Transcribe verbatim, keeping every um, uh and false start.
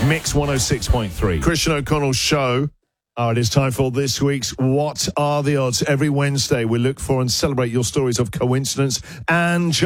Mix one oh six point three. Christian O'Connell's show. Oh, it is time for this week's What Are the Odds? Every Wednesday, we look for and celebrate your stories of coincidence and